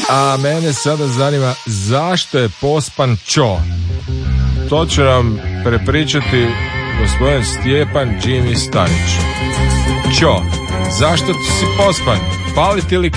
A mene sada zanima zašto je pospan Čo. To će nam prepričati gospodin Stjepan Jimmy Stanić. Čo, zašto ti si pospan? Pali ti li